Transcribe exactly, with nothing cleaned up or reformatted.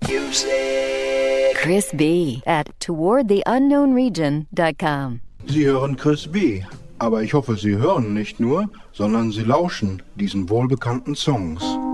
Chris B. at toward the unknown region dot com. Sie hören Chris B., aber ich hoffe, Sie hören nicht nur, sondern Sie lauschen diesen wohlbekannten Songs.